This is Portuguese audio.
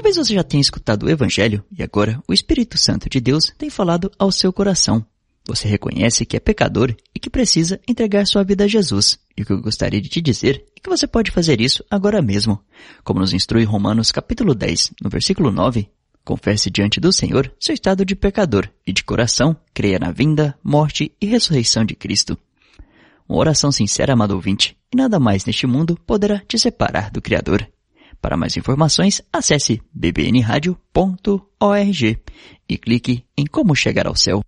Talvez você já tenha escutado o Evangelho e agora o Espírito Santo de Deus tem falado ao seu coração. Você reconhece que é pecador e que precisa entregar sua vida a Jesus. E o que eu gostaria de te dizer é que você pode fazer isso agora mesmo. Como nos instrui Romanos capítulo 10, no versículo 9, confesse diante do Senhor seu estado de pecador e de coração creia na vinda, morte e ressurreição de Cristo. Uma oração sincera, amado ouvinte, e nada mais neste mundo poderá te separar do Criador. Para mais informações, acesse bbnradio.org e clique em Como Chegar ao Céu.